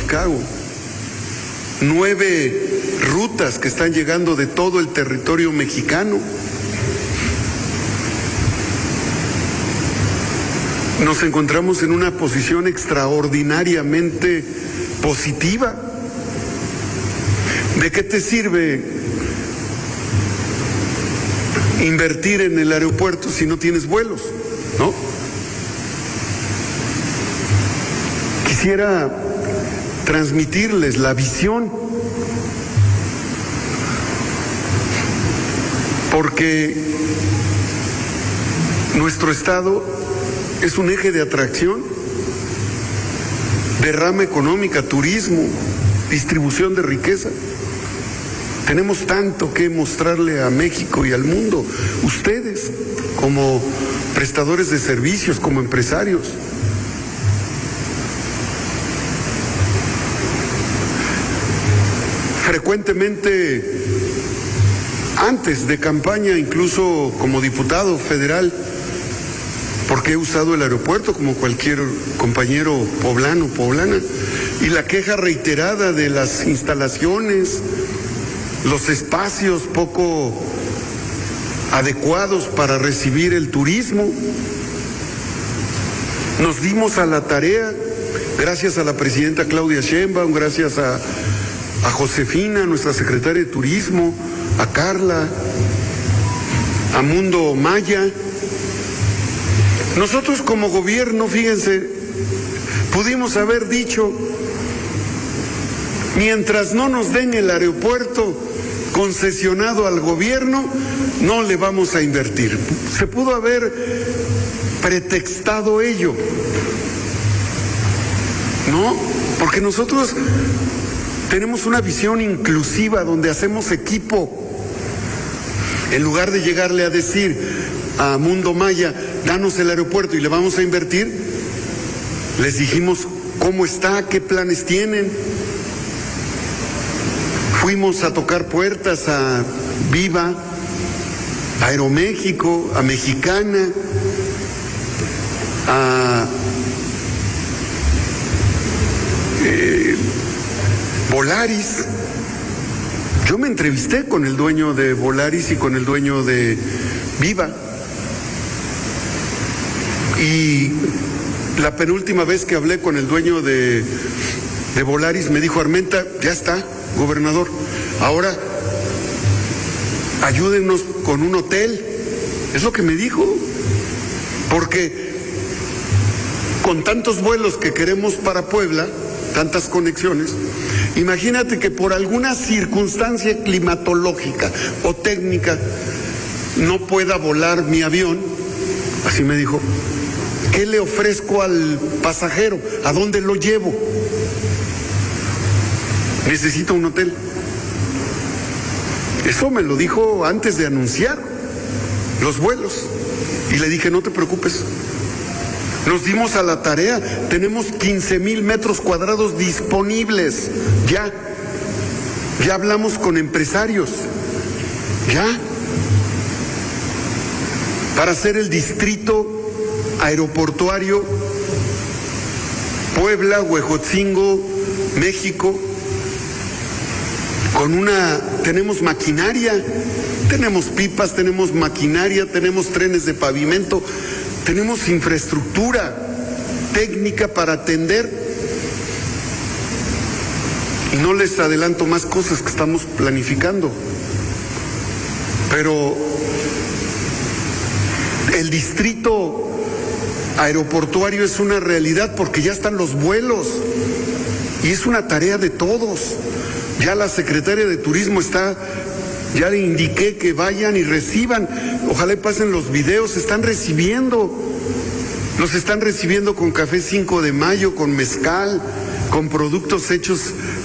Chicago. 9 rutas que están llegando de todo el territorio mexicano. Nos encontramos en una posición extraordinariamente positiva. ¿De qué te sirve invertir en el aeropuerto si no tienes vuelos? ¿No? Quisiera transmitirles la visión, porque nuestro estado es un eje de atracción, derrama económica, turismo, distribución de riqueza. Tenemos tanto que mostrarle a México y al mundo, ustedes como prestadores de servicios, como empresarios. Frecuentemente, antes de campaña, incluso como diputado federal, porque he usado el aeropuerto como cualquier compañero poblano, poblana, y la queja reiterada de las instalaciones, los espacios poco adecuados para recibir el turismo. Nos dimos a la tarea, gracias a la presidenta Claudia Sheinbaum, gracias a Josefina, nuestra secretaria de Turismo, a Carla, a Mundo Maya. Nosotros como gobierno, fíjense, pudimos haber dicho, mientras no nos den el aeropuerto concesionado al gobierno, no le vamos a invertir. Se pudo haber pretextado ello, ¿no? Porque nosotros tenemos una visión inclusiva donde hacemos equipo. En lugar de llegarle a decir a Mundo Maya, danos el aeropuerto y le vamos a invertir, les dijimos cómo está, qué planes tienen. Fuimos a tocar puertas a Viva, a Aeroméxico, a Mexicana, a Volaris. Yo me entrevisté con el dueño de Volaris y con el dueño de Viva. Y la penúltima vez que hablé con el dueño de Volaris me dijo: Armenta, ya está, gobernador, ahora ayúdenos con un hotel. Es lo que me dijo, porque con tantos vuelos que queremos para Puebla, tantas conexiones, imagínate que por alguna circunstancia climatológica o técnica no pueda volar mi avión. Así me dijo: ¿qué le ofrezco al pasajero? ¿A dónde lo llevo? Necesito un hotel. Eso me lo dijo antes de anunciar los vuelos. Y le dije: no te preocupes. Nos dimos a la tarea, tenemos 15,000 metros cuadrados disponibles, ya hablamos con empresarios, para hacer el distrito aeroportuario Puebla, Huejotzingo, México, tenemos maquinaria, tenemos pipas, tenemos maquinaria, tenemos trenes de pavimento, tenemos infraestructura técnica para atender. Y no les adelanto más cosas que estamos planificando. Pero el distrito aeroportuario es una realidad porque ya están los vuelos. Y es una tarea de todos. Ya la secretaria de Turismo ya le indiqué que vayan y reciban, ojalá pasen los videos, los están recibiendo con café 5 de mayo, con mezcal, con productos hechos